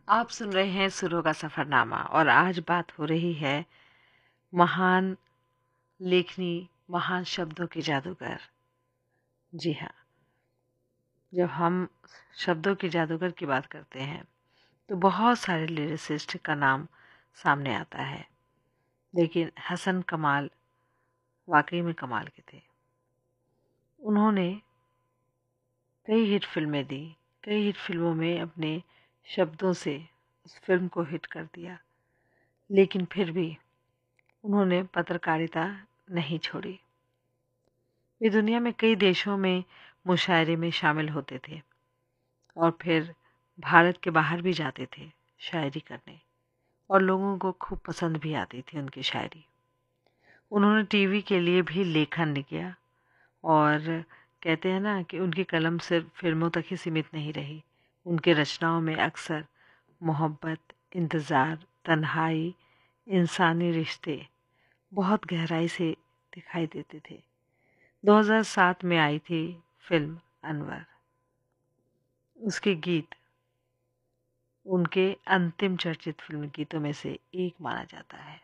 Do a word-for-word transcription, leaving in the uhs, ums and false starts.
आप सुन रहे हैं सुरों का सफ़रनामा और आज बात हो रही है महान लेखनी, महान शब्दों के जादूगर। जी हाँ, जब हम शब्दों के जादूगर की बात करते हैं तो बहुत सारे लिरिसिस्ट का नाम सामने आता है, लेकिन हसन कमाल वाकई में कमाल के थे। उन्होंने कई हिट फिल्में दी, कई हिट फिल्मों में अपने शब्दों से उस फिल्म को हिट कर दिया, लेकिन फिर भी उन्होंने पत्रकारिता नहीं छोड़ी। वे दुनिया में कई देशों में मुशायरे में शामिल होते थे और फिर भारत के बाहर भी जाते थे शायरी करने, और लोगों को खूब पसंद भी आती थी उनकी शायरी। उन्होंने टीवी के लिए भी लेखन किया और कहते हैं ना कि उनकी कलम सिर्फ फिल्मों तक ही सीमित नहीं रही। उनके रचनाओं में अक्सर मोहब्बत, इंतज़ार, तन्हाई, इंसानी रिश्ते बहुत गहराई से दिखाई देते थे। दो हज़ार सात में आई थी फिल्म अनवर। उसके गीत उनके अंतिम चर्चित फिल्म गीतों में से एक माना जाता है।